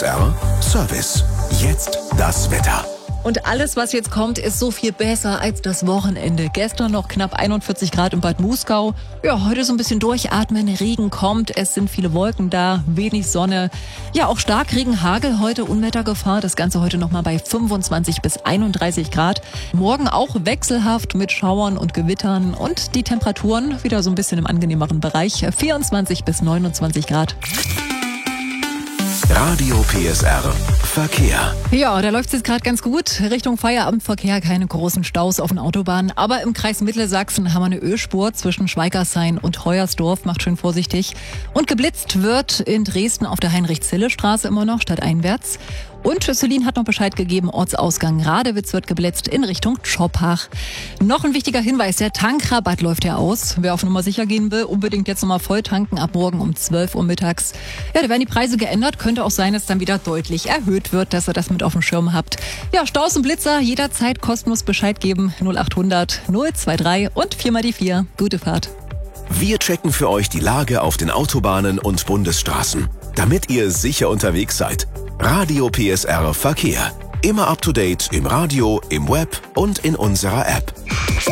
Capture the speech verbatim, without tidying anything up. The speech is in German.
S R Service. Jetzt das Wetter. Und alles, was jetzt kommt, ist so viel besser als das Wochenende. Gestern noch knapp einundvierzig Grad in Bad Muskau. Ja, heute so ein bisschen durchatmen, Regen kommt, es sind viele Wolken da, wenig Sonne. Ja, auch Starkregen, Hagel, heute Unwettergefahr. Das Ganze heute nochmal bei fünfundzwanzig bis einunddreißig Grad. Morgen auch wechselhaft mit Schauern und Gewittern. Und die Temperaturen wieder so ein bisschen im angenehmeren Bereich. vierundzwanzig bis neunundzwanzig Grad. Radio P S R Verkehr. Ja, da läuft es jetzt gerade ganz gut. Richtung Feierabendverkehr, keine großen Staus auf den Autobahnen. Aber im Kreis Mittelsachsen haben wir eine Ölspur zwischen Schweigershain und Hoyersdorf. Macht schön vorsichtig. Und geblitzt wird in Dresden auf der Heinrich-Zille-Straße immer noch, stadteinwärts. Und Selin hat noch Bescheid gegeben, Ortsausgang Radewitz wird geblitzt in Richtung Tschoppach. Noch ein wichtiger Hinweis, der Tankrabatt läuft ja aus. Wer auf Nummer sicher gehen will, unbedingt jetzt nochmal voll tanken ab morgen um zwölf Uhr mittags. Ja, da werden die Preise geändert. Könnte auch sein, dass dann wieder deutlich erhöht wird, dass ihr das mit auf dem Schirm habt. Ja, Staus und Blitzer, jederzeit kostenlos Bescheid geben. null achthundert null dreiundzwanzig und vier mal die vier. Gute Fahrt. Wir checken für euch die Lage auf den Autobahnen und Bundesstraßen, damit ihr sicher unterwegs seid. Radio P S R Verkehr. Immer up to date im Radio, im Web und in unserer App.